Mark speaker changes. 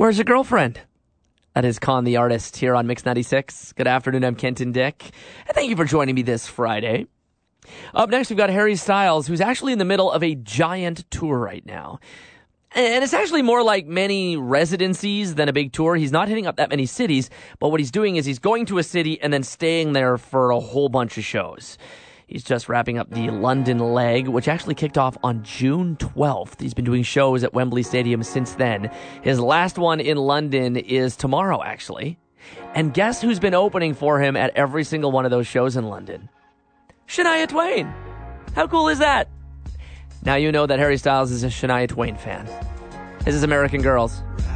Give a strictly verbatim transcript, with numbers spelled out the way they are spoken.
Speaker 1: Where's your girlfriend? That is Con the Artist here on Mix ninety-six. Good afternoon, I'm Kenton Dick. And thank you for joining me this Friday. Up next, we've got Harry Styles, who's actually in the middle of a giant tour right now. And it's actually more like many residencies than a big tour. He's not hitting up that many cities, but what he's doing is he's going to a city and then staying there for a whole bunch of shows. He's just wrapping up the London leg, which actually kicked off on June twelfth. He's been doing shows at Wembley Stadium since then. His last one in London is tomorrow, actually. And guess who's been opening for him at every single one of those shows in London? Shania Twain. How cool is that? Now you know that Harry Styles is a Shania Twain fan. This is American Girls.